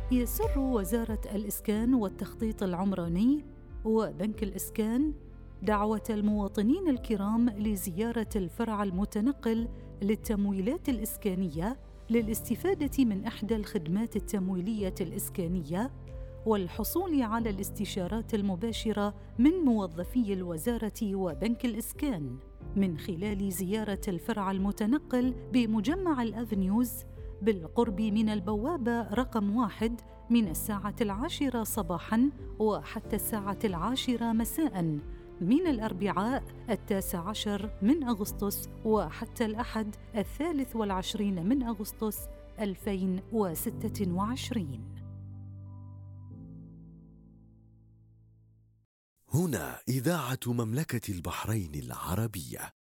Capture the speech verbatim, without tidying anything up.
يسر وزارة الإسكان والتخطيط العمراني وبنك الإسكان دعوة المواطنين الكرام لزيارة الفرع المتنقل للتمويلات الإسكانية للاستفادة من إحدى الخدمات التمويلية الإسكانية والحصول على الاستشارات المباشرة من موظفي الوزارة وبنك الإسكان من خلال زيارة الفرع المتنقل بمجمع الأفنيوز بالقرب من البوابة رقم واحد من الساعة العاشرة صباحاً وحتى الساعة العاشرة مساءً من الأربعاء التاسع عشر من أغسطس وحتى الأحد الثالث والعشرين من أغسطس ألفين وستة وعشرين. هنا إذاعة مملكة البحرين العربية.